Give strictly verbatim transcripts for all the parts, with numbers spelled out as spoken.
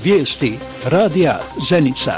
Vijesti radija Zenica.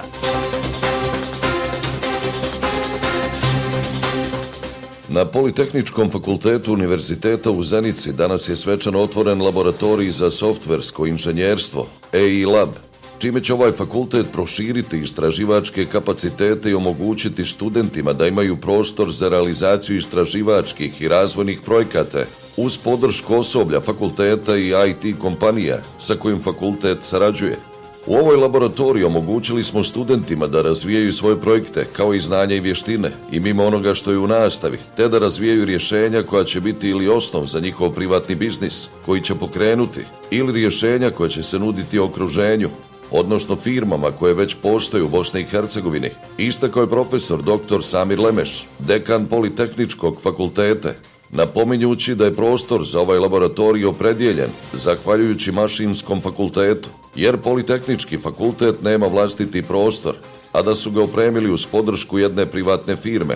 Na Politehničkom fakultetu Univerziteta u Zenici danas je svečano otvoren laboratorij za softversko inženjerstvo E I Lab, čime će ovaj fakultet proširiti istraživačke kapacitete i omogućiti studentima da imaju prostor za realizaciju istraživačkih i razvojnih projekata uz podršku osoblja fakulteta i I T kompanija sa kojim fakultet sarađuje. U ovoj laboratoriji omogućili smo studentima da razvijaju svoje projekte kao i znanja i vještine i mimo onoga što je u nastavi, te da razvijaju rješenja koja će biti ili osnov za njihov privatni biznis koji će pokrenuti ili rješenja koja će se nuditi okruženju, odnosno firmama koje već postoje u Bosni i Hercegovini, istakao je profesor doktor Samir Lemeš, dekan Politehničkog fakulteta, napominjući da je prostor za ovaj laboratorij opredijeljen zahvaljujući Mašinskom fakultetu, jer Politehnički fakultet nema vlastiti prostor, a da su ga opremili uz podršku jedne privatne firme.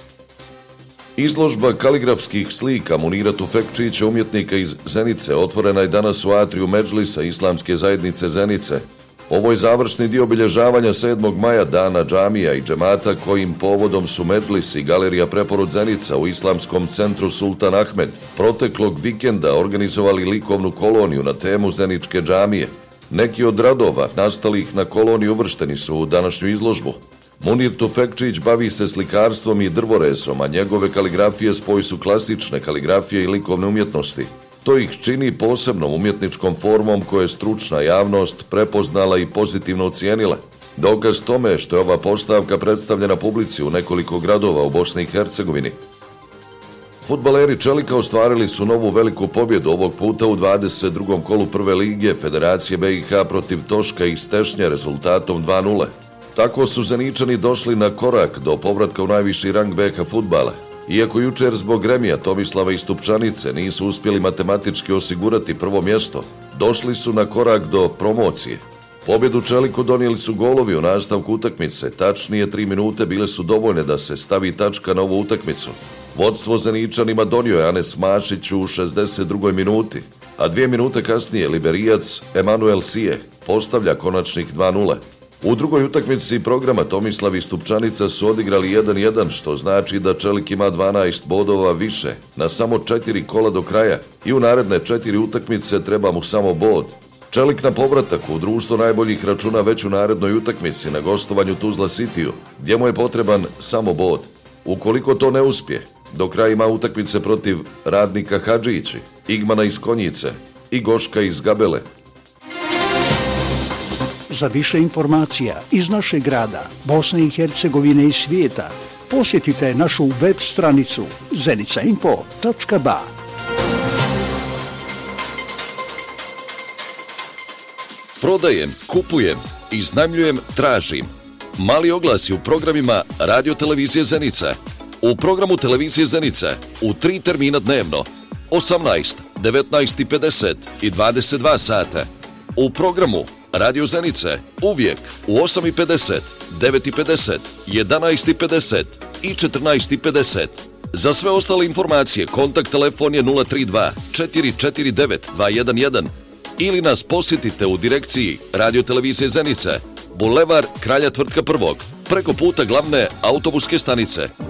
Izložba kaligrafskih slika Munira Tufekčića, umjetnika iz Zenice, otvorena je danas u atriju Medžlisa Islamske zajednice Zenice. Ovo je završni dio obilježavanja sedmog maja, dana džamija i džemata, kojim povodom su Medžlis i Galerija Preporod Zenica u Islamskom centru Sultan Ahmed proteklog vikenda organizovali likovnu koloniju na temu Zeničke džamije. Neki od radova nastalih na koloniji uvršteni su u današnju izložbu. Munir Tufekčić bavi se slikarstvom i drvoresom, a njegove kaligrafije spoj su klasične kaligrafije i likovne umjetnosti. To ih čini posebnom umjetničkom formom koje je stručna javnost prepoznala i pozitivno ocijenila. Dokaz tome što je ova postavka predstavljena publici u nekoliko gradova u Bosni i Hercegovini. Fudbaleri Čelika ostvarili su novu veliku pobjedu ovog puta u dvadeset drugom kolu prve lige Federacije B i H protiv Toška iz Tešnje rezultatom dva nula. Tako su Zeničani došli na korak do povratka u najviši rang B H fudbala. Iako jučer zbog remija Tomislava i Stupčanice nisu uspjeli matematički osigurati prvo mjesto, došli su na korak do promocije. Pobjedu Čeliku donijeli su golovi u nastavku utakmice, tačnije tri minute bile su dovoljne da se stavi tačka na ovu utakmicu. Vodstvo Zeničanima donio je Anes Mašić u šezdeset drugoj minuti, a dvije minute kasnije Liberijac Emanuel Sije postavlja konačnih dva nula. U drugoj utakmici programa Tomislav i Stupčanica su odigrali jedan jedan, što znači da Čelik ima dvanaest bodova više na samo četiri kola do kraja i u naredne četiri utakmice treba mu samo bod. Čelik na povratak u društvo najboljih računa već u narednoj utakmici na gostovanju Tuzla Cityu, gdje mu je potreban samo bod. Ukoliko to ne uspije, do kraja ima utakmice protiv Radnika Hadžići, Igmana iz Konjice i Goška iz Gabele. Za više informacija iz našeg grada, Bosne i Hercegovine i svijeta, posjetite našu web stranicu zenica info tačka ba. Prodajem, kupujem, iznajmljujem, tražim. Mali oglasi u programima Radio Televizije Zenica. U programu Televizije Zenica u tri termina dnevno, osamnaest, devetnaest i pedeset i dvadeset dva sata. U programu Radio Zenice uvijek u osam i pedeset, devet i pedeset, jedanaest i pedeset i četrnaest i pedeset. Za sve ostale informacije kontakt telefon je nula tri dva četiri četiri devet dva jedan jedan ili nas posjetite u direkciji Radio Televizije Zenice, Bulevar Kralja Tvrtka prvog, preko puta glavne autobuske stanice.